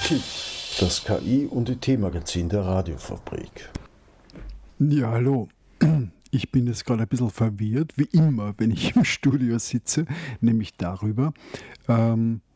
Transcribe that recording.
KIT, das KI- und IT-Magazin der Radiofabrik. Ja, hallo. Ich bin jetzt gerade ein bisschen verwirrt, wie immer, wenn ich im Studio sitze, nämlich darüber,